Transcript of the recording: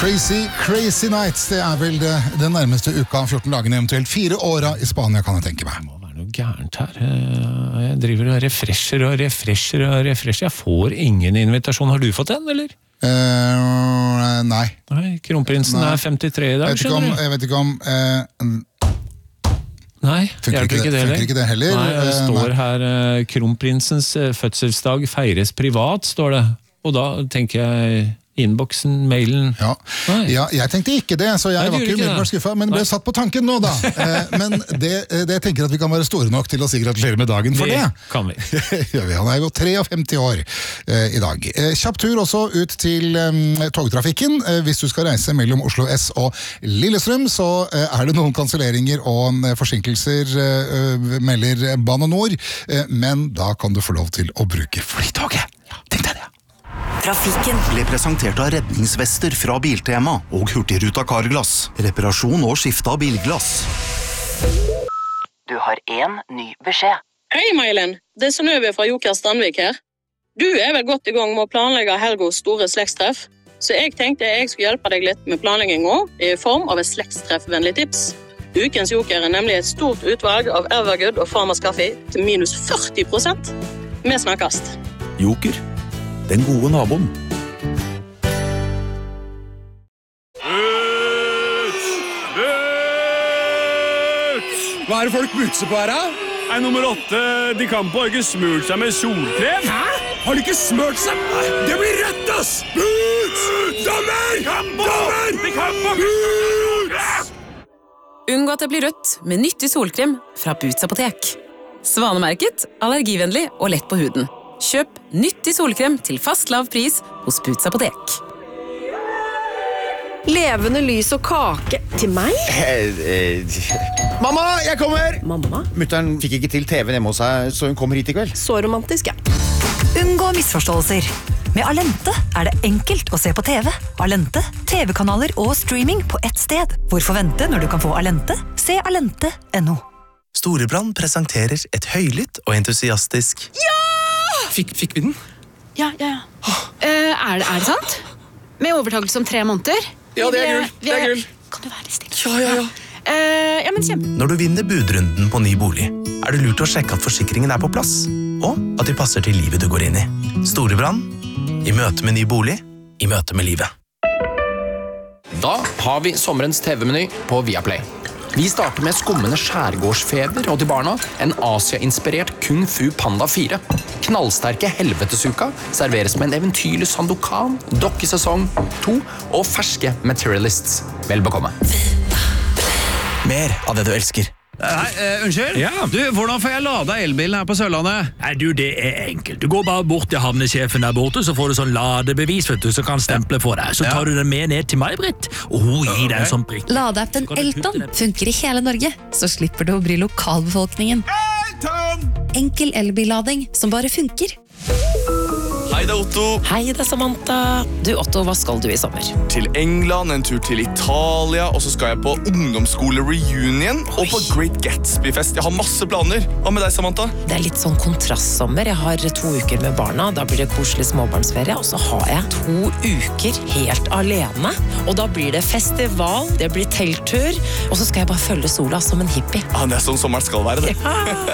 Crazy Nights, det vel den nærmeste uka, 14 dagene, eventuelt 4 åra I Spania, kan jeg tenke meg. Det må være noe gærent her. Jeg driver og refresher. Jeg får ingen invitasjon. Har du fått en, eller? Nei. Nei, kronprinsen er 53 I dag, skjønner du? Jeg vet ikke om... Nei, funker ikke det heller. Nei, det står her, kronprinsens fødselsdag feires privat, står det. Og da tenker jeg... Inboxen, mailen. Ja, jeg tenkte ikke det, så jeg var ikke umiddelbart skuffet, men ble satt på tanken nå da. Men det tenker at vi kan være store nok til å si gratulerer med dagen for det. Kan vi. Han jo 53 år I dag. Kjapp tur også ut til togtrafikken. Hvis du skal reise mellom Oslo S og Lillestrøm, så det noen kanselleringer og forsinkelser, melder Bane Nor, men da kan du få lov til å bruke flytoget. Ja, tenk deg det. Trafikken ble presentert av redningsvester fra Biltema og Hurtigruta Carglass. Reparasjon og skifte av bilglass. Du har en ny beskjed. Hei, Mailen. Det Synnøve fra Joker Strandvik her. Du vel godt I gang med å planlegge Helgos store slektstreff, så jeg tenkte jeg skulle hjelpe deg litt med planleggingen I form av et slektstreffvennlig tips. Ukens Joker nemlig et stort utvalg av Evergood og Farmers Kaffe til minus 40%. Vi snakkes. Joker. Den gode naboen. Hva det folk butser på her, da? Nummer 8, de kan på ikke smurt seg med solkrem. Hæ? Har de ikke smurt seg? Det blir rødt, ass! Buts! Dommer! Buts! Unngå at det blir rødt med nyttig solkrem fra Boots apotek. Svanemerket, allergivennlig og lett på huden. Kjøp nyttig solkrem til fast lav pris hos Boots apotek. Levende lys og kake til meg? Mamma, jeg kommer! Mamma? Mutteren fikk ikke til TV hjemme hos seg, så hun kommer hit I kveld. Så romantisk, ja. Unngå misforståelser. Med Alente det enkelt å se på TV. Alente, TV-kanaler og streaming på ett sted. Hvorfor vente når du kan få Alente? Se alente.no. Storebrand presenterer et høylytt og entusiastisk... Ja! Fikk vi den? Ja. Er det sant? Med overtakelse om 3 måneder? Ja, det gull. Kan du være stille? Ja. Ja, men kjempe. Når du vinner budrunden på ny bolig, det lurt å sjekke at forsikringen på plass, og at de passer til livet du går inn I. Storebrand, I møte med ny bolig, I møte med livet. Da har vi sommerens TV-meny på Viaplay. Vi starter med skummende skjærgårdsfeber og til barna en Asia-inspirert Kung Fu Panda 4. Knallsterke helvetesuka serveres med en eventyrlig Sandokan, dokkesesong 2 og ferske Materialists. Vel bekomme. Mer av det du elsker. Unnskyld? Ja. Du, hvordan får jeg lada elbilen her på Sørlandet? Nei, du, det enkelt. Du går bare bort til havnesjefen der borte, så får du sånn ladebevis, vet du, som kan stemple for deg. Så tar du den med ned til meg, Britt, og hun gir deg en sånn prikk. Ladeappen Elton funker I hele Norge, så slipper du å bry lokalbefolkningen. Enkel elbillading som bare funker. Hei, det Otto. Hei, det Samantha. Du, Otto, hva skal du I sommer? Til England, en tur til Italia, og så skal jeg på ungdomsskole-reunion og på Great Gatsby-fest. Jeg har masse planer. Hva med deg, Samantha? Det litt sånn kontrastsommer. Jeg har 2 uker med barna, da blir det koselig småbarnsferie, og så har jeg 2 uker helt alene. Og da blir det festival, det blir telttur, og så skal jeg bare følge sola som en hippie. Det sånn sommeren skal være det. Ja.